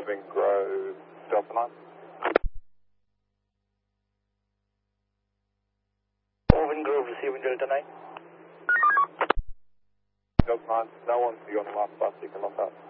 receiving Grove Delta 9. Morgan Grove receiving Delta 9. Delta 9, no one's on the last bus, you can lock up.